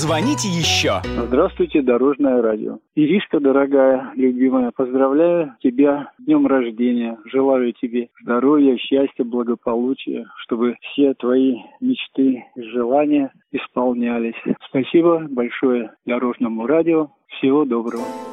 Звоните еще. Здравствуйте, Дорожное радио. Иришка, дорогая, любимая, поздравляю тебя с днем рождения. Желаю тебе здоровья, счастья, благополучия, чтобы все твои мечты и желания исполнялись. Спасибо большое Дорожному радио. Всего доброго.